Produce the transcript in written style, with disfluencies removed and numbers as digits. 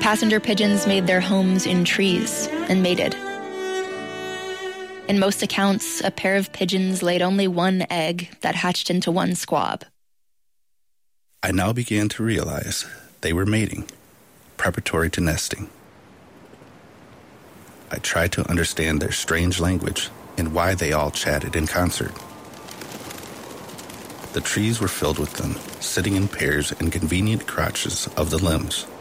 Passenger pigeons made their homes in trees and mated. In most accounts, a pair of pigeons laid only one egg that hatched into one squab. I now began to realize they were mating, preparatory to nesting. I tried to understand their strange language and why they all chatted in concert. The trees were filled with them, sitting in pairs in convenient crotches of the limbs.